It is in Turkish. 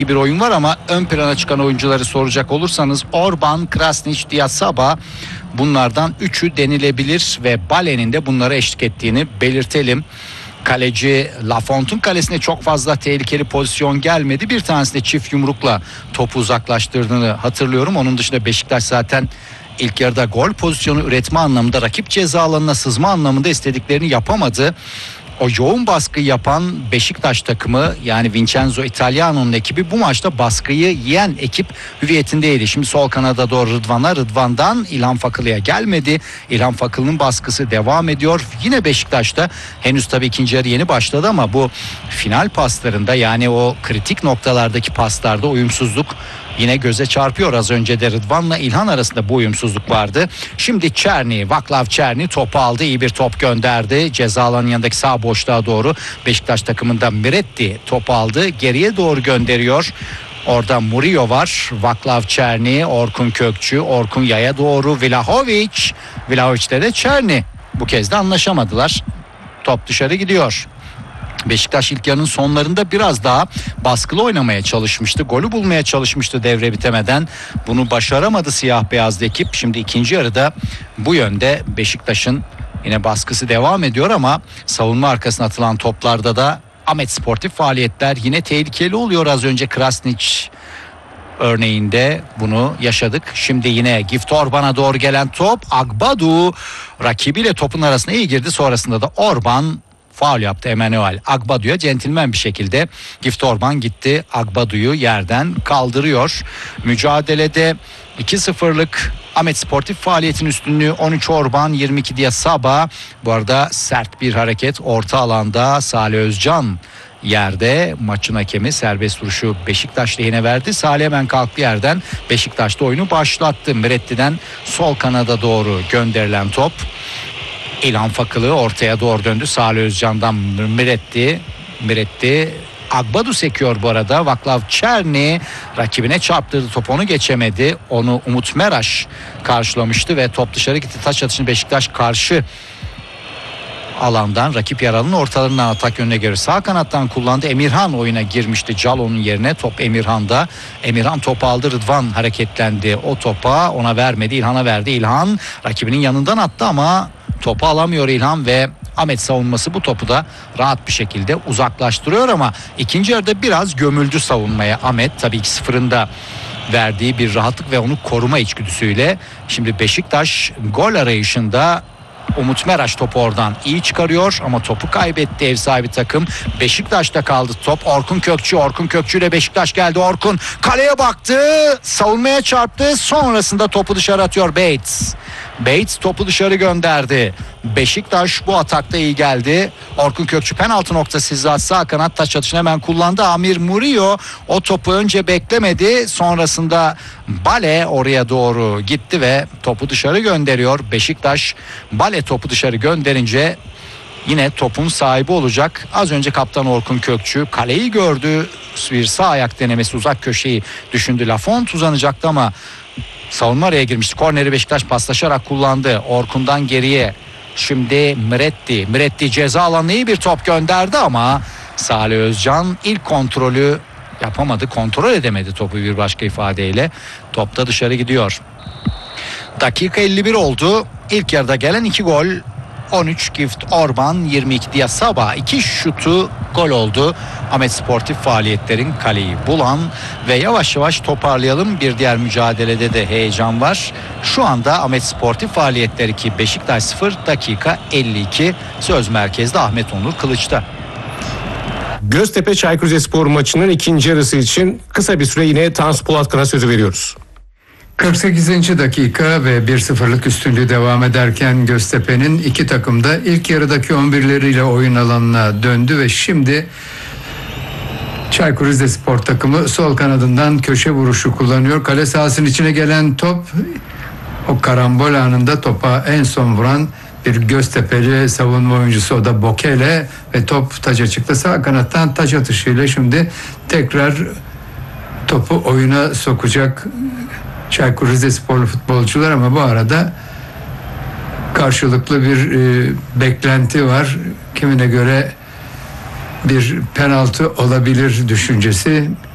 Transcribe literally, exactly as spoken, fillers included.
bir oyun var ama ön plana çıkan oyuncuları soracak olursanız Orban, Krasnić, Diassaba bunlardan üçü denilebilir ve Bale'nin de bunlara eşlik ettiğini belirtelim. Kaleci Lafont'un kalesine çok fazla tehlikeli pozisyon gelmedi. Bir tanesinde çift yumrukla topu uzaklaştırdığını hatırlıyorum. Onun dışında Beşiktaş zaten ilk yarıda gol pozisyonu üretme anlamında, rakip ceza alanına sızma anlamında istediklerini yapamadı. O yoğun baskıyı yapan Beşiktaş takımı, yani Vincenzo Italiano'nun ekibi bu maçta baskıyı yiyen ekip hüviyetindeydi. Şimdi sol kanada doğru Rıdvan'a, Rıdvan'dan İlhan Fakılı'ya gelmedi. İlhan Fakılı'nın baskısı devam ediyor. Yine Beşiktaş'ta henüz tabii ikinci yarı yeni başladı ama bu final paslarında, yani o kritik noktalardaki paslarda uyumsuzluk yine göze çarpıyor. Az önce de Rıdvan'la İlhan arasında bu uyumsuzluk vardı. Şimdi Çerni, Vaklav Çerni topu aldı. İyi bir top gönderdi. Ceza alanının yanındaki sağ boşluğa doğru Beşiktaş takımında Miretti topu aldı. Geriye doğru gönderiyor. Orada Murillo var. Vaklav Çerni, Orkun Kökçü, Orkun Yaya doğru Vlahović. Vlahović'te de Çerni. Bu kez de anlaşamadılar. Top dışarı gidiyor. Beşiktaş ilk yarının sonlarında biraz daha baskılı oynamaya çalışmıştı. Golü bulmaya çalışmıştı devre bitemeden. Bunu başaramadı siyah beyazlı ekip. Şimdi ikinci yarıda bu yönde Beşiktaş'ın yine baskısı devam ediyor ama savunma arkasına atılan toplarda da Ahmet sportif faaliyetler yine tehlikeli oluyor. Az önce Krasnić örneğinde bunu yaşadık. Şimdi yine Gift Orban'a doğru gelen top. Agbadu rakibiyle topun arasına iyi girdi. Sonrasında da Orban faul yaptı. Emmanuel Agbadu'ya centilmen bir şekilde Gift Orban gitti. Agbadu'yu yerden kaldırıyor. Mücadelede iki sıfırlık Ahmet sportif faaliyetin üstünlüğü. On üç Orban, yirmi iki Diassaba. Bu arada sert bir hareket orta alanda. Salih Özcan yerde, maçın hakemi serbest vuruşu Beşiktaş lehine verdi. Salih hemen kalktı yerden. Beşiktaş'ta oyunu başlattı. Miretti'den sol kanada doğru gönderilen top. İlhan Fakılı ortaya doğru döndü. Salih Özcan'dan Miretti. Miretti. Agbadu sekiyor bu arada. Vaklav Çerni rakibine çarptırdı. Top onu geçemedi. Onu Umut Meraş karşılamıştı ve top dışarı gitti. Taç atışını Beşiktaş karşı alandan, rakip yaralının ortalarından atak yönüne göre sağ kanattan kullandı. Emirhan oyuna girmişti Calo'nun yerine. Top Emirhan'da. Emirhan topu aldı. Rıdvan hareketlendi. O topa ona vermedi. İlhan'a verdi. İlhan rakibinin yanından attı ama topu alamıyor İlhan ve Ahmet savunması bu topu da rahat bir şekilde uzaklaştırıyor ama ikinci yarıda biraz gömüldü savunmaya Ahmet. Tabii iki sıfırın da verdiği bir rahatlık ve onu koruma içgüdüsüyle. Şimdi Beşiktaş gol arayışında. Umut Meraş topu oradan iyi çıkarıyor ama topu kaybetti ev sahibi takım. Beşiktaş'ta kaldı top. Orkun Kökçü, Orkun Kökçü ile Beşiktaş geldi. Orkun kaleye baktı, savunmaya çarptı, sonrasında topu dışarı atıyor Bates. Bates topu dışarı gönderdi. Beşiktaş bu atakta iyi geldi. Orkun Kökçü penaltı noktası hizası sağ kanat taç atışını hemen kullandı. Amir Murillo o topu önce beklemedi. Sonrasında Bale oraya doğru gitti ve topu dışarı gönderiyor. Beşiktaş Bale topu dışarı gönderince yine topun sahibi olacak. Az önce kaptan Orkun Kökçü kaleyi gördü. Bir sağ ayak denemesi, uzak köşeyi düşündü. Lafont uzanacaktı ama savunma araya girmişti. Korneri Beşiktaş paslaşarak kullandı. Orkun'dan geriye şimdi Miretti. Miretti ceza alanına iyi bir top gönderdi ama Salih Özcan ilk kontrolü yapamadı. Kontrol edemedi topu bir başka ifadeyle. Top da dışarı gidiyor. Dakika elli bir oldu. İlk yarıda gelen iki gol. on üç Gift Orban, yirmi iki Diassaba. İki şutu gol oldu. Ahmet sportif faaliyetlerin kaleyi bulan ve yavaş yavaş toparlayalım. Bir diğer mücadelede de heyecan var. Şu anda Ahmet sportif faaliyetler iki, Beşiktaş sıfır, dakika elli iki. Söz merkezde Ahmet Onur Kılıç'ta. Göztepe Çaykur Rizespor maçının ikinci yarısı için kısa bir süre yine Tansu Polatkan'a sözü veriyoruz. kırk sekizinci dakika ve bir sıfırlık üstünlüğü devam ederken Göztepe'nin iki takım da ilk yarıdaki on birleriyle oyun alanına döndü ve şimdi Çaykur Rizespor takımı sol kanadından köşe vuruşu kullanıyor. Kale sahasının içine gelen top, o karambol anında topa en son vuran bir Göztepe'li savunma oyuncusu, o da Bokele ve top taca çıktı. Sağ kanattan taç atışıyla şimdi tekrar topu oyuna sokacak Çaykur Rizesporlu futbolcular ama bu arada karşılıklı bir e, beklenti var. Kimine göre bir penaltı olabilir düşüncesi.